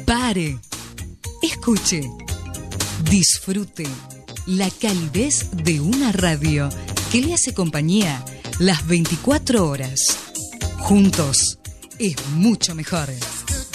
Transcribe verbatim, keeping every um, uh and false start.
Pare, escuche, disfrute la calidez de una radio que le hace compañía las veinticuatro horas. Juntos es mucho mejor.